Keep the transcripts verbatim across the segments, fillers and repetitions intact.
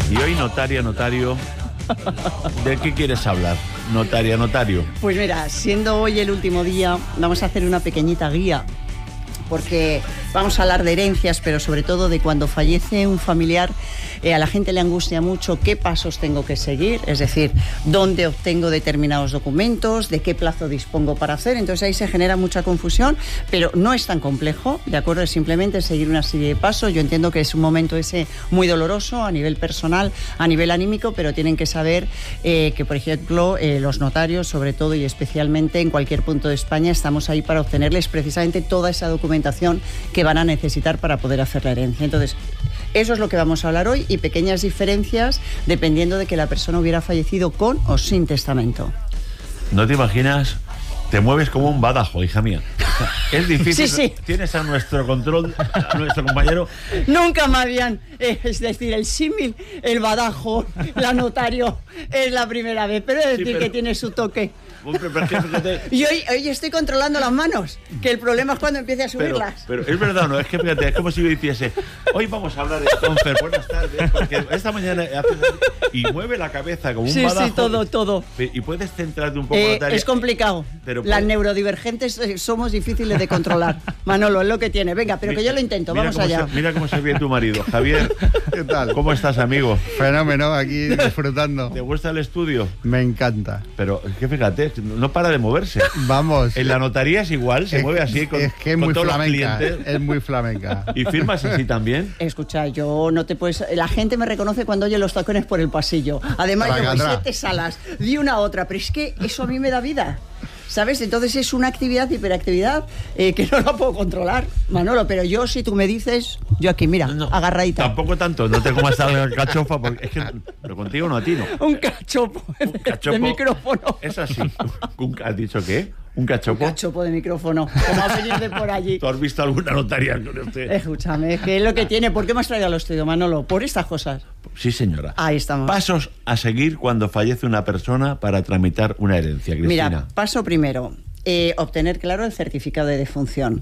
Y hoy, notaria, notario, ¿de qué quieres hablar? Notaria, notario. Pues mira, siendo hoy el último día, vamos a hacer una pequeñita guía, porque vamos a hablar de herencias, pero sobre todo de cuando fallece un familiar, eh, a la gente le angustia mucho qué pasos tengo que seguir, es decir, dónde obtengo determinados documentos, de qué plazo dispongo para hacer. Entonces ahí se genera mucha confusión, pero no es tan complejo, ¿de acuerdo? Es simplemente seguir una serie de pasos. Yo entiendo que es un momento ese muy doloroso a nivel personal, a nivel anímico, pero tienen que saber eh, que, por ejemplo, eh, los notarios, sobre todo y especialmente en cualquier punto de España, estamos ahí para obtenerles precisamente toda esa documentación que van a necesitar para poder hacer la herencia. Entonces, eso es lo que vamos a hablar hoy, y pequeñas diferencias dependiendo de que la persona hubiera fallecido con o sin testamento. ¿No te imaginas? Te mueves como un badajo, hija mía. O sea, es difícil. Sí, sí. Tienes a nuestro control, a nuestro compañero. Nunca me habían, eh, es decir, el símil, el badajo, la notario, es la primera vez, pero es decir, sí, pero... que tiene su toque. Y hoy, hoy estoy controlando las manos, que el problema es cuando empiece a subirlas. Pero, pero es verdad, no, es que fíjate, es como si yo hiciese, hoy vamos a hablar de Stonfer, buenas tardes, porque esta mañana haces y mueve la cabeza como un sí, badajo. Sí, todo, todo. Y puedes centrarte un poco, eh, Natalia. Es complicado. Pero las puede... neurodivergentes eh, somos difíciles de controlar. Manolo, es lo que tiene. Venga, pero mira, que yo lo intento, vamos allá. Se, mira cómo se ríe tu marido. Javier, ¿qué tal? ¿Cómo estás, amigo? Fenómeno, aquí disfrutando. ¿Te gusta el estudio? Me encanta. Pero es que fíjate, no para de moverse. Vamos. En la notaría es igual, se es, mueve así con, es que es con muy todos flamenca, los clientes. Es muy flamenca. ¿Y firmas así también? Escucha, yo no te puedes... La gente me reconoce cuando oye los tacones por el pasillo. Además, Traga, yo voy traga. siete salas de una a otra, pero es que eso a mí me da vida. ¿Sabes? Entonces es una actividad, hiperactividad, eh, que no la puedo controlar, Manolo, pero yo, si tú me dices, yo aquí, mira, no, agarradita. Tampoco tanto, no tengo más tarde la cachofa, porque es que lo contigo no a ti, ¿no? Un cachopo, un cachopo de micrófono. Es así. ¿Has dicho qué? ¿Un cachopo? Un cachopo de micrófono, como a venir de por allí. ¿Tú has visto alguna notaria con usted? Escúchame, es que es lo que tiene. ¿Por qué me has traído al estudio, Manolo? ¿Por estas cosas? Sí, señora. Ahí estamos. Pasos a seguir cuando fallece una persona para tramitar una herencia, Cristina. Mira, paso primero. Eh, obtener, claro, el certificado de defunción.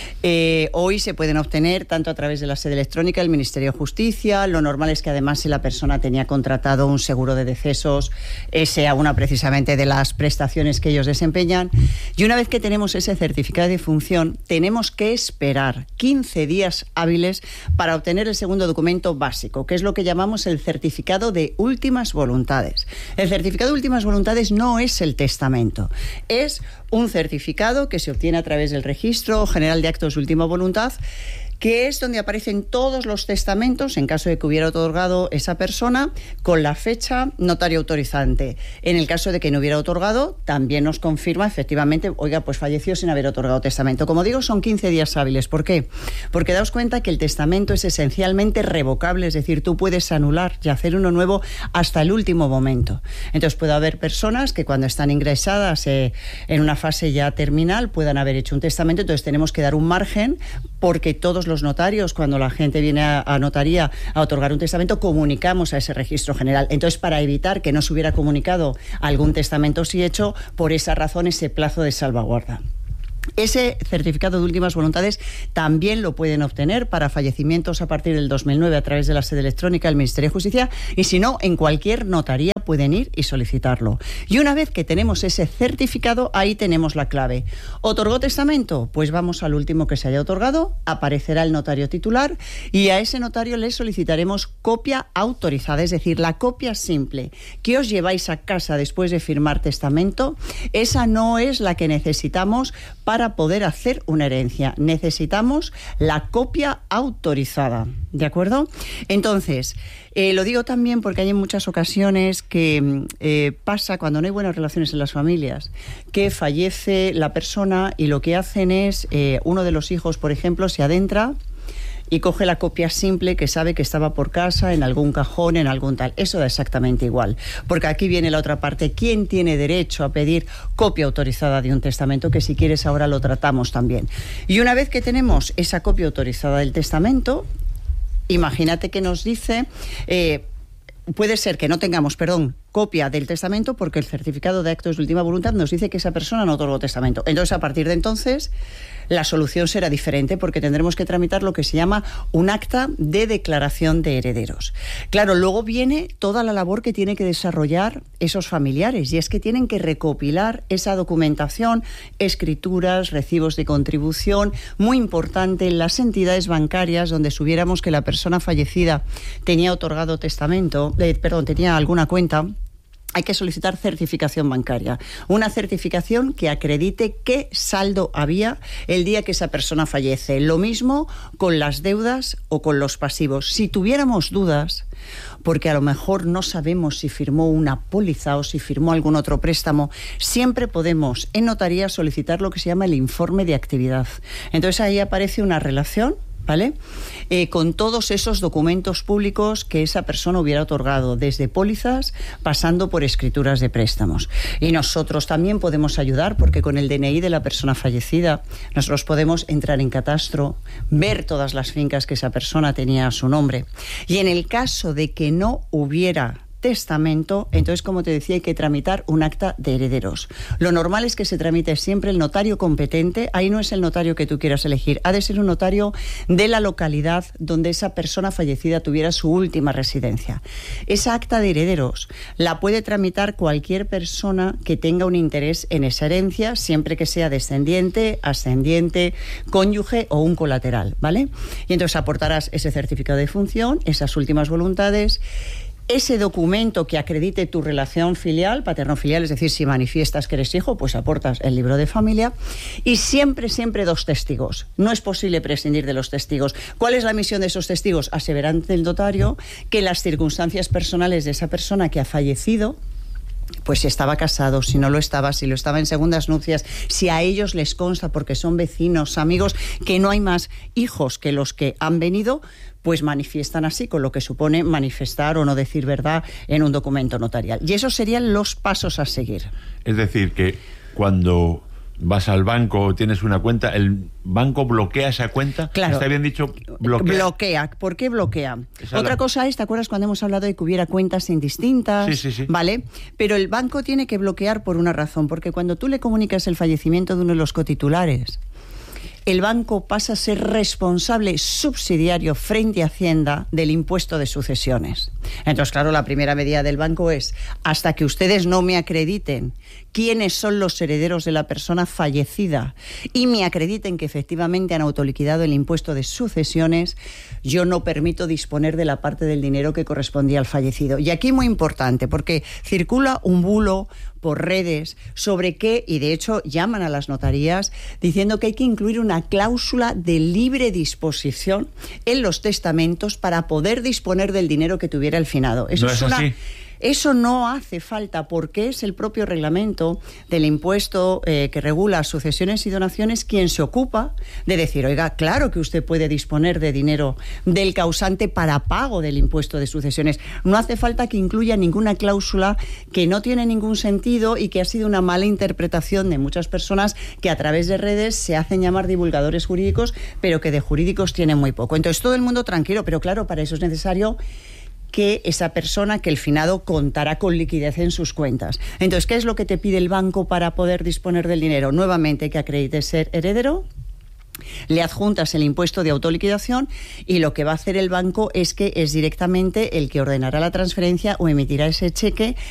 Eh, hoy se pueden obtener tanto a través de la sede electrónica del Ministerio de Justicia. Lo normal es que además, si la persona tenía contratado un seguro de decesos, eh, sea una precisamente de las prestaciones que ellos desempeñan. Y una vez que tenemos ese certificado de defunción, tenemos que esperar quince días hábiles para obtener el segundo documento básico, que es lo que llamamos el certificado de últimas voluntades. El certificado de últimas voluntades no es el testamento, es un certificado que se obtiene a través del Registro General de Actos de Última Voluntad, que es donde aparecen todos los testamentos, en caso de que hubiera otorgado esa persona, con la fecha notario autorizante. En el caso de que no hubiera otorgado, también nos confirma efectivamente, oiga, pues falleció sin haber otorgado testamento. Como digo, son quince días hábiles. ¿Por qué? Porque daos cuenta que el testamento es esencialmente revocable, es decir, tú puedes anular y hacer uno nuevo hasta el último momento. Entonces puede haber personas que cuando están ingresadas eh, en una fase ya terminal puedan haber hecho un testamento, entonces tenemos que dar un margen, porque todos los notarios, cuando la gente viene a, a notaría a otorgar un testamento, comunicamos a ese registro general. Entonces, para evitar que no se hubiera comunicado algún testamento sí hecho, por esa razón ese plazo de salvaguarda. Ese certificado de últimas voluntades también lo pueden obtener para fallecimientos a partir del dos mil nueve a través de la sede electrónica del Ministerio de Justicia, y si no, en cualquier notaría pueden ir y solicitarlo. Y una vez que tenemos ese certificado, ahí tenemos la clave. ¿Otorgó testamento? Pues vamos al último que se haya otorgado, aparecerá el notario titular y a ese notario le solicitaremos copia autorizada, es decir, la copia simple que os lleváis a casa después de firmar testamento. Esa no es la que necesitamos para poder hacer una herencia. Necesitamos la copia autorizada, ¿de acuerdo? Entonces, eh, lo digo también porque hay en muchas ocasiones que eh, pasa cuando no hay buenas relaciones en las familias, que fallece la persona y lo que hacen es, eh, uno de los hijos, por ejemplo, se adentra y coge la copia simple que sabe que estaba por casa, en algún cajón, en algún tal. Eso da exactamente igual, porque aquí viene la otra parte. ¿Quién tiene derecho a pedir copia autorizada de un testamento? Que si quieres ahora lo tratamos también. Y una vez que tenemos esa copia autorizada del testamento, imagínate que nos dice... Eh, puede ser que no tengamos, perdón, copia del testamento, porque el certificado de actos de última voluntad nos dice que esa persona no otorgó testamento. Entonces, a partir de entonces, la solución será diferente, porque tendremos que tramitar lo que se llama un acta de declaración de herederos. Claro, luego viene toda la labor que tiene que desarrollar esos familiares, y es que tienen que recopilar esa documentación, escrituras, recibos de contribución, muy importante en las entidades bancarias donde supiéramos que la persona fallecida tenía otorgado testamento, eh, perdón, tenía alguna cuenta. Hay que solicitar certificación bancaria, una certificación que acredite qué saldo había el día que esa persona fallece. Lo mismo con las deudas o con los pasivos. Si tuviéramos dudas, porque a lo mejor no sabemos si firmó una póliza o si firmó algún otro préstamo, siempre podemos en notaría solicitar lo que se llama el informe de actividad. Entonces ahí aparece una relación, ¿vale? Eh, con todos esos documentos públicos que esa persona hubiera otorgado, desde pólizas pasando por escrituras de préstamos. Y nosotros también podemos ayudar, porque con el D N I de la persona fallecida nosotros podemos entrar en catastro, ver todas las fincas que esa persona tenía a su nombre. Y en el caso de que no hubiera testamento, entonces, como te decía, hay que tramitar un acta de herederos. Lo normal es que se tramite siempre el notario competente. Ahí no es el notario que tú quieras elegir, ha de ser un notario de la localidad donde esa persona fallecida tuviera su última residencia. Esa acta de herederos la puede tramitar cualquier persona que tenga un interés en esa herencia, siempre que sea descendiente, ascendiente, cónyuge o un colateral, ¿vale? Y entonces aportarás ese certificado de función, esas últimas voluntades, ese documento que acredite tu relación filial, paterno-filial, es decir, si manifiestas que eres hijo, pues aportas el libro de familia, y siempre, siempre dos testigos. No es posible prescindir de los testigos. ¿Cuál es la misión de esos testigos? Aseverar ante el notario que las circunstancias personales de esa persona que ha fallecido, pues si estaba casado, si no lo estaba, si lo estaba en segundas nupcias, si a ellos les consta, porque son vecinos, amigos, que no hay más hijos que los que han venido, pues manifiestan así, con lo que supone manifestar o no decir verdad en un documento notarial. Y esos serían los pasos a seguir. Es decir, que cuando vas al banco o tienes una cuenta, ¿el banco bloquea esa cuenta? Claro. ¿Está bien dicho? Bloquea. Bloquea. ¿Por qué bloquea? Esa Otra la... cosa es, ¿te acuerdas cuando hemos hablado de que hubiera cuentas indistintas? Sí, sí, sí. ¿Vale? Pero el banco tiene que bloquear por una razón, porque cuando tú le comunicas el fallecimiento de uno de los cotitulares, el banco pasa a ser responsable subsidiario frente a Hacienda del impuesto de sucesiones. Entonces, claro, la primera medida del banco es, hasta que ustedes no me acrediten quiénes son los herederos de la persona fallecida y me acrediten que efectivamente han autoliquidado el impuesto de sucesiones, yo no permito disponer de la parte del dinero que correspondía al fallecido. Y aquí muy importante, porque circula un bulo por redes sobre qué, y de hecho llaman a las notarías diciendo que hay que incluir una cláusula de libre disposición en los testamentos para poder disponer del dinero que tuviera el finado. Eso ¿No es, es una... así? Eso no hace falta, porque es el propio reglamento del impuesto eh, que regula sucesiones y donaciones quien se ocupa de decir, oiga, claro que usted puede disponer de dinero del causante para pago del impuesto de sucesiones. No hace falta que incluya ninguna cláusula que no tiene ningún sentido y que ha sido una mala interpretación de muchas personas que a través de redes se hacen llamar divulgadores jurídicos, pero que de jurídicos tienen muy poco. Entonces todo el mundo tranquilo, pero claro, para eso es necesario que esa persona, que el finado, contará con liquidez en sus cuentas. Entonces, ¿qué es lo que te pide el banco para poder disponer del dinero? Nuevamente, que acredites ser heredero, le adjuntas el impuesto de autoliquidación y lo que va a hacer el banco es que es directamente el que ordenará la transferencia o emitirá ese cheque